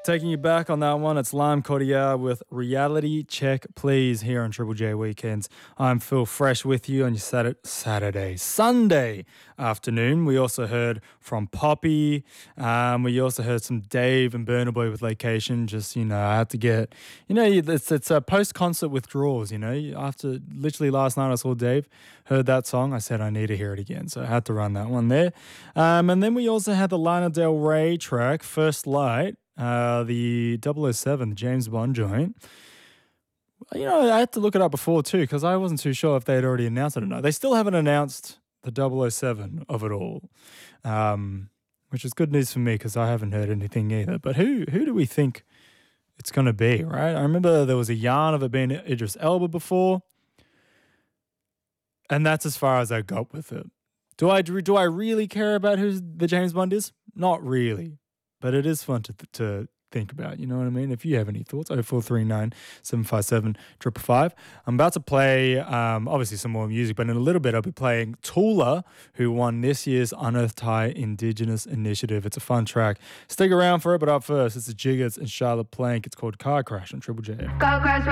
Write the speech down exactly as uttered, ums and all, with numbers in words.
Taking you back on that one, it's Lime Cordial with Reality Check Please here on Triple J Weekends. I'm Phil Fresh with you on your Saturday, Saturday Sunday afternoon. We also heard from Poppy. Um, we also heard some Dave and Burna Boy with Location. Just, you know, I had to get, you know, it's, it's a post-concert withdrawals, you know. After literally last night I saw Dave, heard that song. I said I need to hear it again, so I had to run that one there. Um, and then we also had the Lana Del Rey track, First Light. Uh, the double oh seven, the James Bond joint. You know, I had to look it up before too because I wasn't too sure if they had already announced it or not. They still haven't announced the double oh seven of it all, um, which is good news for me because I haven't heard anything either. But who who do we think it's going to be, right? I remember there was a yarn of it being Idris Elba before, and that's as far as I got with it. Do I, do I really care about who the James Bond is? Not really. But it is fun to to think about, you know what I mean? If you have any thoughts, oh four three nine, seven five seven, five five five. I'm about to play, um, obviously, some more music, but in a little bit, I'll be playing Tula, who won this year's Unearthed High Indigenous Initiative. It's a fun track. Stick around for it, but up first, it's the Jiggers and Charlotte Plank. It's called Car Crash on Triple J. Car Crash.